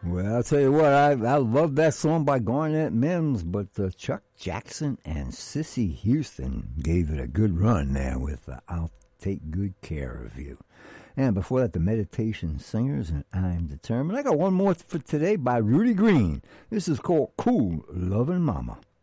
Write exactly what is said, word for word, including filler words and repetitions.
Well, I'll tell you what, I, I love that song by Garnett Mims, but uh, Chuck Jackson and Sissy Houston gave it a good run there with uh, I'll Take Good Care of You. And before that, the Meditation Singers and I'm Determined. I got one more for today by Rudy Green. This is called Cool Lovin' Mama.